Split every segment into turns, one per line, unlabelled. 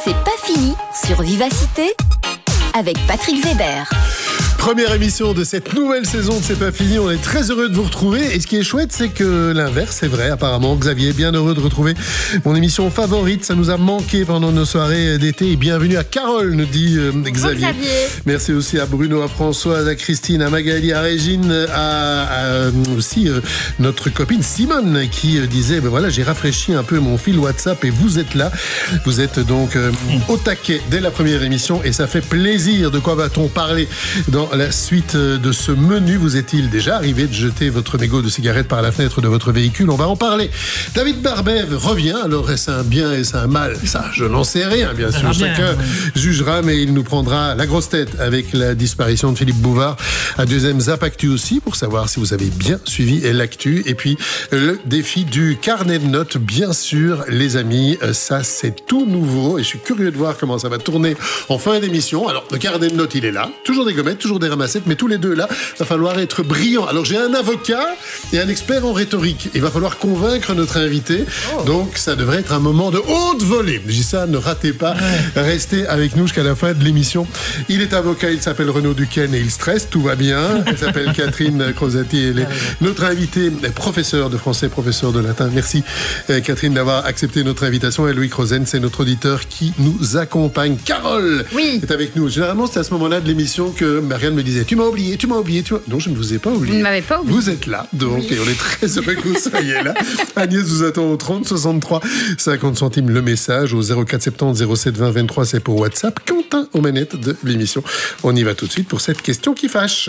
C'est pas fini sur Vivacité avec Patrick Weber.
Première émission de cette nouvelle saison de C'est pas fini, on est très heureux de vous retrouver et ce qui est chouette c'est que l'inverse c'est vrai apparemment. Xavier est bien heureux de retrouver mon émission favorite, ça nous a manqué pendant nos soirées d'été et bienvenue à Carole nous dit Xavier. Merci aussi à Bruno, à Françoise, à Christine, à Magali, à Régine, à aussi notre copine Simone qui disait voilà j'ai rafraîchi un peu mon fil WhatsApp et vous êtes là, vous êtes donc au taquet dès la première émission et ça fait plaisir. De quoi va-t-on parler dans la suite de ce menu? Vous est-il déjà arrivé de jeter votre mégot de cigarette par la fenêtre de votre véhicule? On va en parler. David Barbève revient. Alors, est-ce un bien, est-ce un mal? Ça, je n'en sais rien, bien sûr. Chacun jugera, mais il nous prendra la grosse tête avec la disparition de Philippe Bouvard. Un deuxième Zap Actu aussi, pour savoir si vous avez bien suivi l'actu. Et puis, le défi du carnet de notes, bien sûr, les amis. Ça, c'est tout nouveau. Et je suis curieux de voir comment ça va tourner en fin d'émission. Alors, le carnet de notes, il est là. Toujours des gommettes, toujours des ramassettes, mais tous les deux là, va falloir être brillants. Alors j'ai un avocat et un expert en rhétorique. Il va falloir convaincre notre invité. Donc ça devrait être un moment de haute volée. Je dis ça, ne ratez pas. Restez avec nous jusqu'à la fin de l'émission. Il est avocat, il s'appelle Renaud Duquesne et il stresse, tout va bien. Elle s'appelle Catherine Crozati. Elle est notre invitée, professeure de français, professeure de latin. Merci Catherine d'avoir accepté notre invitation. Et Louis Crozen, c'est notre auditeur qui nous accompagne. Carole est avec nous. Généralement, c'est à ce moment-là de l'émission que Marianne me disait tu m'as oublié. Non, je ne vous ai pas oublié.
Vous ne m'avez pas oublié.
Vous êtes là, donc, et on est très heureux que vous soyez là. Agnès vous attend au 30 63 50 centimes le message, au 04 70 07 20 23, c'est pour WhatsApp. Quentin aux manettes de l'émission. On y va tout de suite pour cette question qui fâche.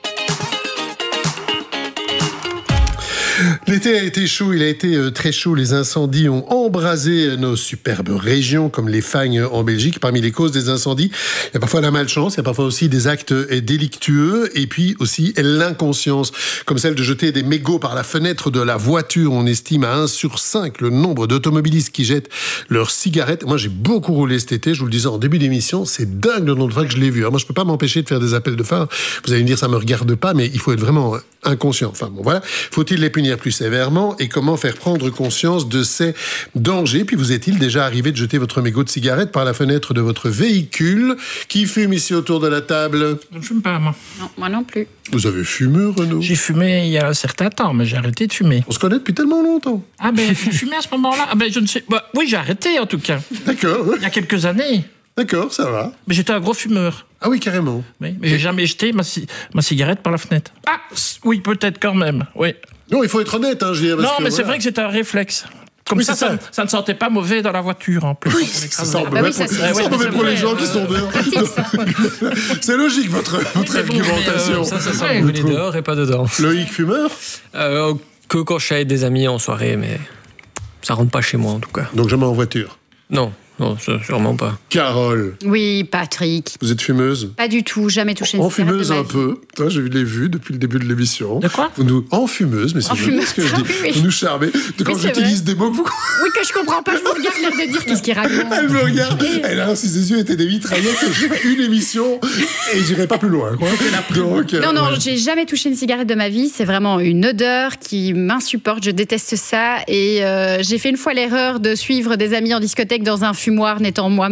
L'été a été chaud, il a été très chaud. Les incendies ont embrasé nos superbes régions comme les Fagnes en Belgique. Parmi les causes des incendies, il y a parfois la malchance, il y a parfois aussi des actes délictueux et puis aussi l'inconscience, comme celle de jeter des mégots par la fenêtre de la voiture. On estime à 1 sur 5 le nombre d'automobilistes qui jettent leurs cigarettes. Moi, j'ai beaucoup roulé cet été, je vous le disais en début d'émission, c'est dingue le nombre de fois que je l'ai vu. Alors moi, je peux pas m'empêcher de faire des appels de phare. Vous allez me dire, ça me regarde pas, mais il faut être vraiment inconscient. Enfin bon, voilà. Faut-il les punir plus sévèrement et comment faire prendre conscience de ces dangers? Puis vous est-il déjà arrivé de jeter votre mégot de cigarette par la fenêtre de votre véhicule? Qui fume ici autour de la table?
Je ne fume pas, moi.
Non, moi non plus.
Vous avez fumé, Renaud?
J'ai fumé il y a un certain temps, mais j'ai arrêté de fumer.
On se connaît depuis tellement longtemps.
Ah ben, vous fumez à ce moment-là? Ah ben, je ne sais... Bah, oui, j'ai arrêté, en tout cas.
D'accord.
Il y a quelques années.
D'accord, ça va.
Mais j'étais un gros fumeur.
Ah oui, carrément.
Oui, mais j'ai jamais jeté ma cigarette par la fenêtre. Ah, oui, peut-être quand même, oui.
Non, il faut être honnête, hein, je veux dire.
Non, mais c'est vrai que c'était un réflexe. Comme
oui,
ça ne sentait pas mauvais dans la voiture, en plus.
Oui, ça sent mauvais pour les gens qui sont dehors. C'est logique, votre argumentation.
Ça sent venir dehors et pas dedans.
Loïc, fumeur?
Que quand je suis avec des amis en soirée, mais ça rentre pas chez moi, en tout cas.
Donc jamais en voiture?
Non, sûrement pas.
Carole?
Oui, Patrick.
Vous êtes fumeuse?
Pas du tout, jamais touché une cigarette
enfumeuse
de ma
un
vie.
peu. Toi, je l'ai vu depuis le début de l'émission.
De quoi?
Vous nous enfumeuse, mais c'est ce que je dis.
Oui.
Vous nous charmez. Quand j'utilise des mots,
Oui, que je comprends pas, je vous regarde l'air de dire qu'est-ce qu'il raconte.
Elle me regarde. Elle a, si ses yeux étaient des mitraillettes, je ferais une émission et j'irais pas plus loin, quoi. Donc,
non, j'ai jamais touché une cigarette de ma vie. C'est vraiment une odeur qui m'insupporte. Je déteste ça. Et j'ai fait une fois l'erreur de suivre des amis en discothèque dans un fumoir n'étant moi